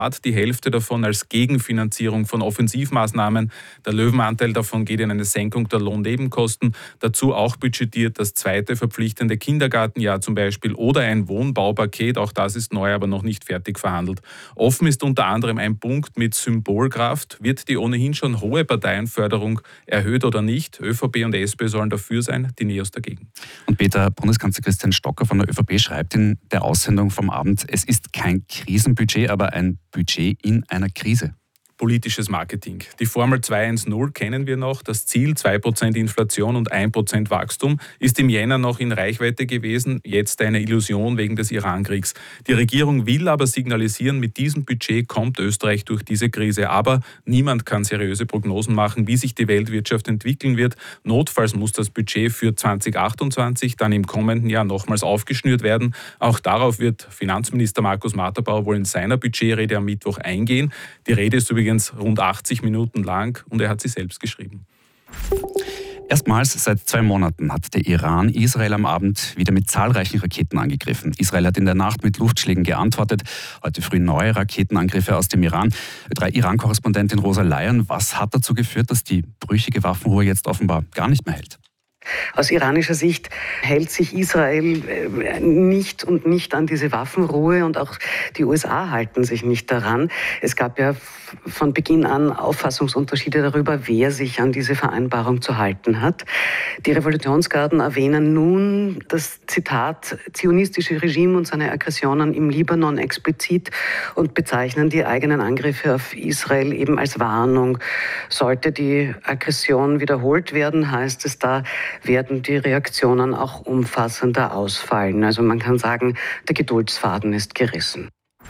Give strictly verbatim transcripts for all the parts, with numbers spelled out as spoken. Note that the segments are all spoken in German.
die Hälfte davon als Gegenfinanzierung von Offensivmaßnahmen. Der Löwenanteil davon geht in eine Senkung der Lohnnebenkosten. Dazu auch budgetiert das zweite verpflichtende Kindergartenjahr zum Beispiel oder ein Wohnbaupaket. Auch das ist neu, aber noch nicht fertig verhandelt. Offen ist unter anderem ein Punkt mit Symbolkraft. Wird die ohnehin schon hohe Parteienförderung erhöht oder nicht? ÖVP und S P sollen dafür sein, die NEOS dagegen. Und Peter, Bundeskanzler Christian Stocker von der ÖVP schreibt in der Aussendung vom Abend, es ist kein Krisenbudget, aber ein Budget in einer Krise. Politisches Marketing. Die Formel zwei eins null kennen wir noch. Das Ziel zwei Prozent Inflation und ein Prozent Wachstum ist im Jänner noch in Reichweite gewesen. Jetzt eine Illusion wegen des Iran-Kriegs. Die Regierung will aber signalisieren, mit diesem Budget kommt Österreich durch diese Krise. Aber niemand kann seriöse Prognosen machen, wie sich die Weltwirtschaft entwickeln wird. Notfalls muss das Budget für zwanzig achtundzwanzig dann im kommenden Jahr nochmals aufgeschnürt werden. Auch darauf wird Finanzminister Markus Matterbauer wohl in seiner Budgetrede am Mittwoch eingehen. Die Rede ist übrigens rund achtzig Minuten lang und er hat sie selbst geschrieben. Erstmals seit zwei Monaten hat der Iran Israel am Abend wieder mit zahlreichen Raketen angegriffen. Israel hat in der Nacht mit Luftschlägen geantwortet. Heute früh neue Raketenangriffe aus dem Iran. Drei Iran-Korrespondentin Rosa Leyen, was hat dazu geführt, dass die brüchige Waffenruhe jetzt offenbar gar nicht mehr hält? Aus iranischer Sicht hält sich Israel nicht und nicht an diese Waffenruhe und auch die U S A halten sich nicht daran. Es gab ja von Beginn an Auffassungsunterschiede darüber, wer sich an diese Vereinbarung zu halten hat. Die Revolutionsgarden erwähnen nun das Zitat zionistische Regime und seine Aggressionen im Libanon explizit und bezeichnen die eigenen Angriffe auf Israel eben als Warnung. Sollte die Aggression wiederholt werden, heißt es da, werden die Reaktionen auch umfassender ausfallen. Also man kann sagen, der Geduldsfaden ist gerissen.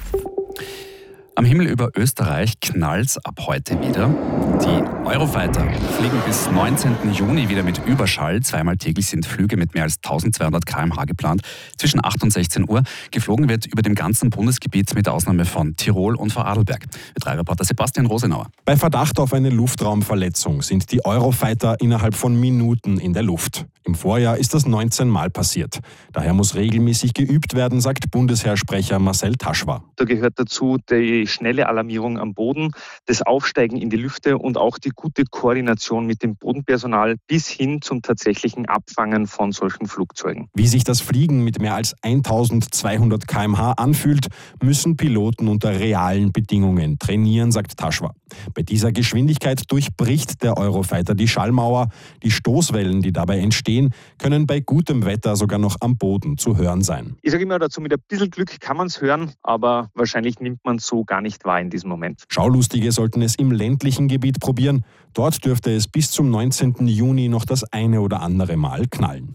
Am Himmel über Österreich knallt's ab heute wieder. Die Eurofighter fliegen bis neunzehnten Juni wieder mit Überschall. Zweimal täglich sind Flüge mit mehr als eintausendzweihundert Kilometer pro Stunde geplant. Zwischen acht und sechzehn Uhr. Geflogen wird über dem ganzen Bundesgebiet mit Ausnahme von Tirol und Vorarlberg. Ö drei Reporter Sebastian Rosenauer. Bei Verdacht auf eine Luftraumverletzung sind die Eurofighter innerhalb von Minuten in der Luft. Im Vorjahr ist das neunzehn Mal passiert. Daher muss regelmäßig geübt werden, sagt Bundesheersprecher Marcel Taschwa. Da gehört dazu die schnelle Alarmierung am Boden, das Aufsteigen in die Lüfte und auch die gute Koordination mit dem Bodenpersonal bis hin zum tatsächlichen Abfangen von solchen Flugzeugen. Wie sich das Fliegen mit mehr als eintausendzweihundert Kilometer pro Stunde anfühlt, müssen Piloten unter realen Bedingungen trainieren, sagt Taschwa. Bei dieser Geschwindigkeit durchbricht der Eurofighter die Schallmauer. Die Stoßwellen, die dabei entstehen, können bei gutem Wetter sogar noch am Boden zu hören sein. Ich sage immer dazu, mit ein bisschen Glück kann man es hören, aber wahrscheinlich nimmt man es so gar nicht wahr in diesem Moment. Schaulustige sollten es im ländlichen Gebiet probieren. Dort dürfte es bis zum neunzehnten Juni noch das eine oder andere Mal knallen.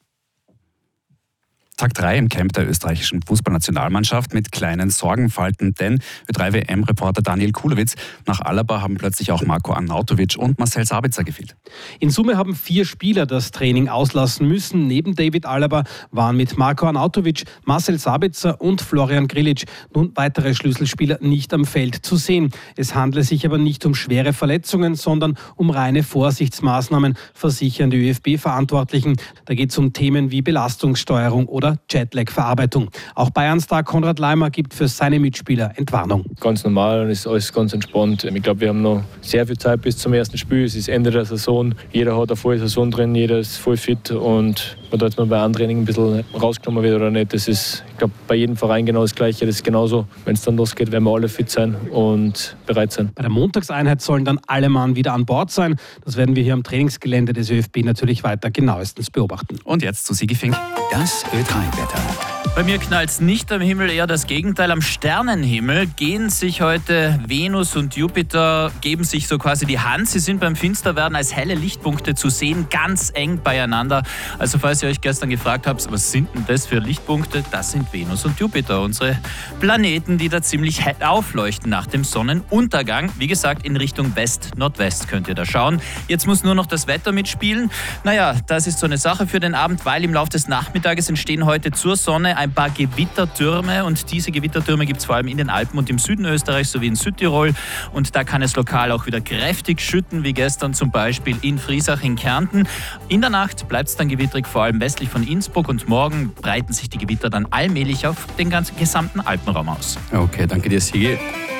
Tag drei im Camp der österreichischen Fußballnationalmannschaft mit kleinen Sorgenfalten, denn Ö drei W M-Reporter Daniel Kulowitz, nach Alaba haben plötzlich auch Marko Arnautovic und Marcel Sabitzer gefehlt. In Summe haben vier Spieler das Training auslassen müssen. Neben David Alaba waren mit Marko Arnautovic, Marcel Sabitzer und Florian Grillitsch nun weitere Schlüsselspieler nicht am Feld zu sehen. Es handle sich aber nicht um schwere Verletzungen, sondern um reine Vorsichtsmaßnahmen, versichern die Ö F B-Verantwortlichen. Da geht es um Themen wie Belastungssteuerung oder Jetlag-Verarbeitung. Auch Bayern-Star Konrad Laimer gibt für seine Mitspieler Entwarnung. Ganz normal und ist alles ganz entspannt. Ich glaube, wir haben noch sehr viel Zeit bis zum ersten Spiel. Es ist Ende der Saison. Jeder hat eine volle Saison drin, jeder ist voll fit und ob da jetzt mal bei Antraining ein bisschen rausgenommen wird oder nicht, das ist, ich glaube, bei jedem Verein genau das Gleiche. Das ist genauso. Wenn es dann losgeht, werden wir alle fit sein und bereit sein. Bei der Montagseinheit sollen dann alle Mann wieder an Bord sein. Das werden wir hier am Trainingsgelände des Ö F B natürlich weiter genauestens beobachten. Und jetzt zu Sigi Fink. Das Ö drei Wetter. Bei mir knallt es nicht am Himmel, eher das Gegenteil. Am Sternenhimmel gehen sich heute Venus und Jupiter, geben sich so quasi die Hand. Sie sind beim Finsterwerden als helle Lichtpunkte zu sehen, ganz eng beieinander. Also falls ihr euch gestern gefragt habt, was sind denn das für Lichtpunkte? Das sind Venus und Jupiter, unsere Planeten, die da ziemlich hell aufleuchten nach dem Sonnenuntergang. Wie gesagt, in Richtung West-Nordwest könnt ihr da schauen. Jetzt muss nur noch das Wetter mitspielen. Naja, das ist so eine Sache für den Abend, weil im Laufe des Nachmittages entstehen heute zur Sonne ein paar Gewittertürme und diese Gewittertürme gibt es vor allem in den Alpen und im Süden Österreichs sowie in Südtirol und da kann es lokal auch wieder kräftig schütten, wie gestern zum Beispiel in Friesach in Kärnten. In der Nacht bleibt es dann gewittrig, vor allem westlich von Innsbruck und morgen breiten sich die Gewitter dann allmählich auf den ganzen gesamten Alpenraum aus. Okay, danke dir, Sigi.